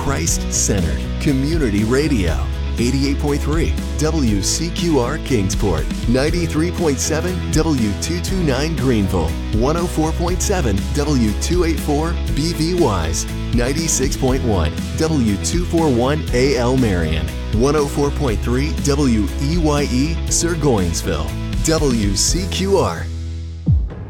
Christ-centered community radio. 88.3 WCQR Kingsport, 93.7 W229 Greenville, 104.7 W284 BV Wise, 96.1 W241 AL Marion, 104.3 WEYE Sir Goingsville. WCQR